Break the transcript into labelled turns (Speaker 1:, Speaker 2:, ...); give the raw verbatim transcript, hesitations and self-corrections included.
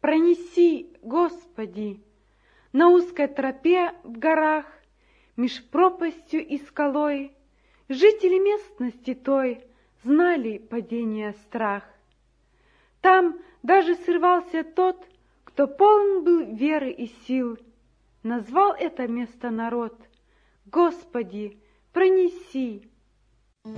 Speaker 1: Пронеси, Господи, на узкой тропе в горах, меж пропастью и скалой, жители местности той знали падения страх. Там даже срывался тот, кто полон был веры и сил, назвал это место народ. Господи, пронеси,